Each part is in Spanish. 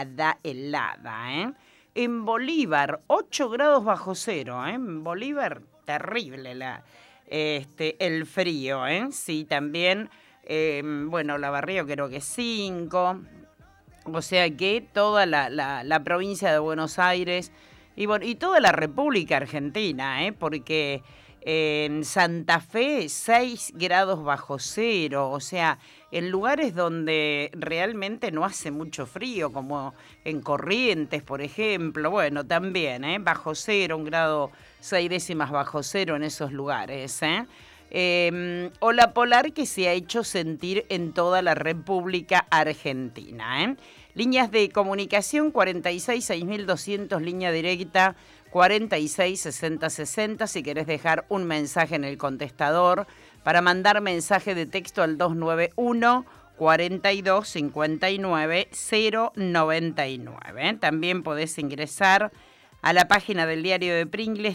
helada, ¿eh? En Bolívar, 8 grados bajo cero, ¿eh? En Bolívar, terrible el frío, ¿eh? Sí, también, bueno, La Barrio creo que 5, o sea que toda la provincia de Buenos Aires y, bueno, y toda la República Argentina, porque en Santa Fe 6 grados bajo cero, o sea, en lugares donde realmente no hace mucho frío, como en Corrientes, por ejemplo, bueno, también, bajo cero, 1 grado 6 décimas bajo cero en esos lugares, ola polar que se ha hecho sentir en toda la República Argentina, Líneas de comunicación 46 6200, línea directa 46 60 60. Si querés dejar un mensaje en el contestador, para mandar mensaje de texto al 291 42 59 099. También podés ingresar a la página del Diario de Pringles,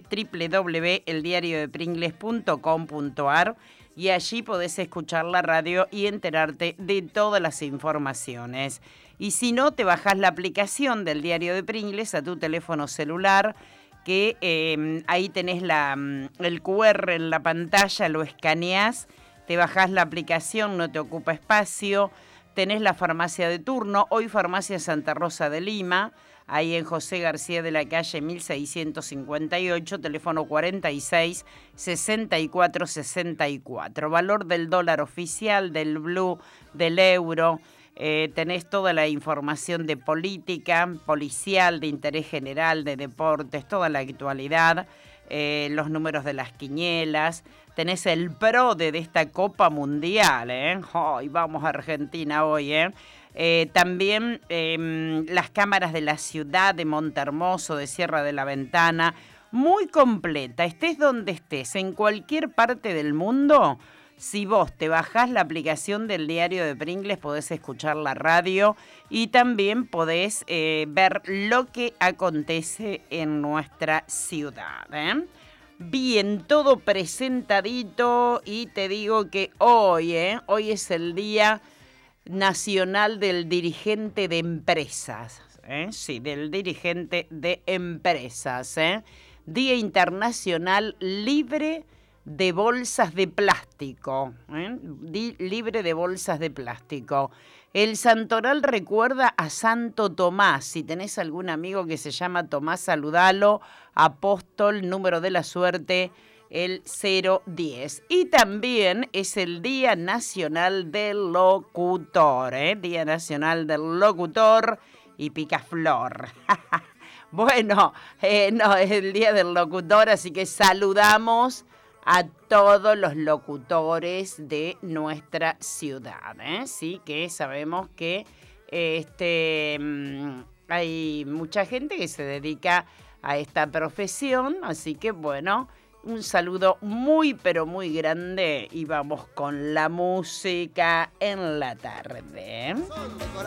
www.eldiariodepringles.com.ar, y allí podés escuchar la radio y enterarte de todas las informaciones. Y si no, te bajás la aplicación del Diario de Pringles a tu teléfono celular, que ahí tenés el QR en la pantalla, lo escaneás, te bajás la aplicación, no te ocupa espacio, tenés la farmacia de turno, hoy Farmacia Santa Rosa de Lima, ahí en José García de la Calle 1658, teléfono 46 64 64. Valor del dólar oficial, del blue, del euro. Tenés toda la información de política, policial, de interés general, de deportes, toda la actualidad, los números de las quinielas. Tenés el PRODE de esta Copa Mundial, ¡Ay, vamos a Argentina hoy, también las cámaras de la ciudad de Montehermoso, de Sierra de la Ventana, muy completa, estés donde estés, en cualquier parte del mundo. Si vos te bajás la aplicación del Diario de Pringles, podés escuchar la radio y también podés ver lo que acontece en nuestra ciudad, Bien, todo presentadito, y te digo que hoy es el Día Nacional del Dirigente de Empresas, Sí, del dirigente de empresas, Día Internacional Libre de Bolsas de Plástico, libre de bolsas de plástico. El santoral recuerda a Santo Tomás. Si tenés algún amigo que se llama Tomás, saludalo. Apóstol, número de la suerte, el 010. Y también es el Día Nacional del Locutor, Día Nacional del Locutor y Picaflor. Bueno, no, es el Día del Locutor, así que saludamos a todos los locutores de nuestra ciudad, Sí, que sabemos que hay mucha gente que se dedica a esta profesión, así que bueno, un saludo muy pero muy grande y vamos con la música en la tarde.